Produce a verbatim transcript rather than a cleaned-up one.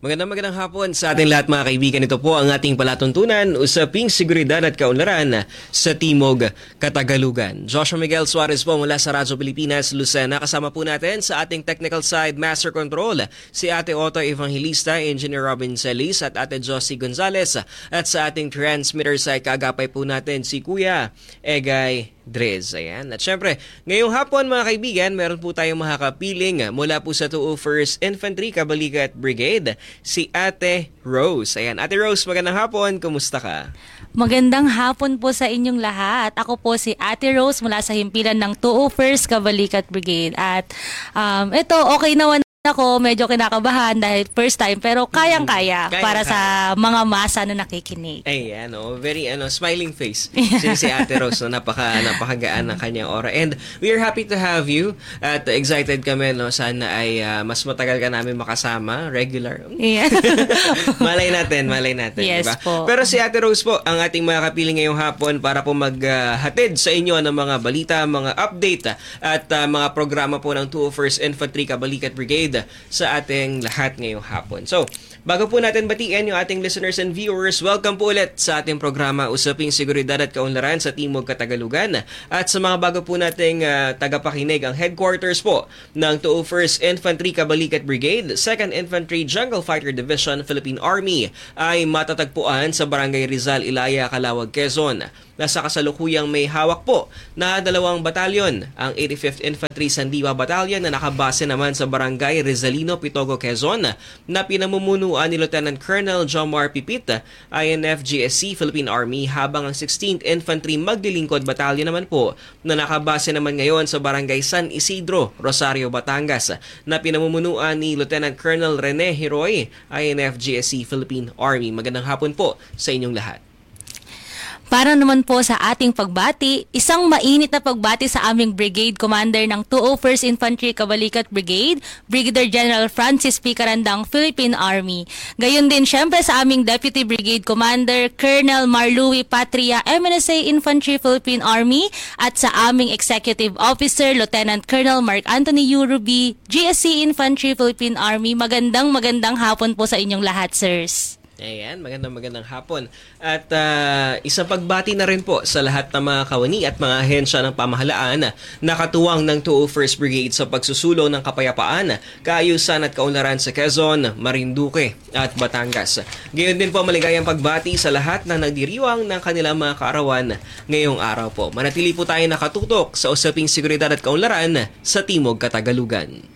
Magandang magandang hapon sa ating lahat mga kaibigan. Ito po ang ating palatuntunan, usaping seguridad at kaunlaran sa Timog, Katagalugan. Joshua Miguel Suarez po mula sa Radyo Pilipinas, Lucena. Kasama po natin sa ating technical side master control, si Ate Otto Evangelista, Engineer Robin Celis at Ate Josie Gonzalez. At sa ating transmitter side, kaagapay po natin si Kuya Egay Drez. Ayan. At syempre, ngayong hapon mga kaibigan, meron po tayong makakapiling mula po sa two oh first Infantry Kabalikat Brigade, si Ate Rose. Ayan. Ate Rose, magandang hapon. Kumusta ka? Magandang hapon po sa inyong lahat. Ako po si Ate Rose mula sa himpilan ng two oh first Kabalikat Brigade. At um, ito, okay naman ako, medyo kinakabahan dahil first time, pero kayang-kaya Kaya, para kaya. sa mga masa na nakikinig. Ay, ano, very ano, smiling face. Si, si Ate Rose, no, napaka, napakagaan ng kanyang aura. And we are happy to have you at excited kami, no, sana ay uh, mas matagal ka namin makasama, regular. Yeah. malay natin, malay natin. Yes diba? po. Pero si Ate Rose po, ang ating mga kapiling ngayong hapon para po maghatid uh, sa inyo ng mga balita, mga update at uh, mga programa po ng two oh first Infantry Kabalikat Brigade sa ating lahat ngayong hapon. So, bago po natin batiin yung ating listeners and viewers, welcome po ulit sa ating programa Usaping Seguridad at Kaunlaran sa Timog, Katagalugan. At sa mga bago po nating uh, tagapakinig, ang headquarters po ng two oh first Infantry Kabalikat Brigade, second Infantry Jungle Fighter Division, Philippine Army ay matatagpuan sa Barangay Rizal, Ilaya, Calawag, Quezon. Nasa kasalukuyang may hawak po na dalawang batalyon, ang eighty-fifth Infantry Sandiwa Battalion na nakabase naman sa Barangay Rizalino, Pitogo, Quezon, na pinamumunuan ni Lieutenant Colonel Jomar Pipit, I N F G S C Philippine Army, habang ang sixteenth Infantry Magdilingkod Battalion naman po na nakabase naman ngayon sa Barangay San Isidro, Rosario, Batangas, na pinamumunuan ni Lieutenant Colonel Rene Heroy, I N F G S C Philippine Army. Magandang hapon po sa inyong lahat. Para naman po sa ating pagbati, isang mainit na pagbati sa aming Brigade Commander ng two oh first Infantry Kabalikat Brigade, Brigadier General Francis P. Carandang, Philippine Army. Gayon din syempre sa aming Deputy Brigade Commander, Colonel Marlouis Patria, M N S A Infantry Philippine Army, at sa aming Executive Officer, Lieutenant Colonel Mark Anthony Urubi, G S C Infantry Philippine Army. Magandang magandang hapon po sa inyong lahat, sirs. Ayan, magandang magandang hapon. At uh, isang pagbati na rin po sa lahat ng mga kawani at mga ahensya ng pamahalaan na katuwang ng two oh first Brigade sa pagsusulong ng kapayapaan, kaayusan at kaunlaran sa Quezon, Marinduque at Batangas. Gayon din po maligayang pagbati sa lahat na nagdiriwang ng kanilang mga kaarawan ngayong araw po. Manatili po tayo nakatutok sa usaping seguridad at kaunlaran sa Timog, Katagalugan.